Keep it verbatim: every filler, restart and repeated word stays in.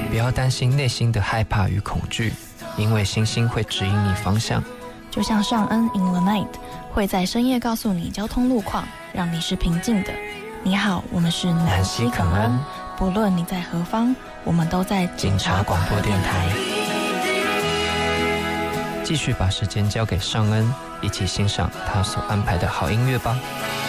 不要担心内心的害怕与恐惧，因为星星会指引你方向。 就像尚恩 in the night 会在深夜告诉你交通路况，让你是平静的。你好，我们是南希肯恩，不论你在何方，我们都在警察广播电台。 继续把时间交给尚恩，一起欣赏他所安排的好音乐吧。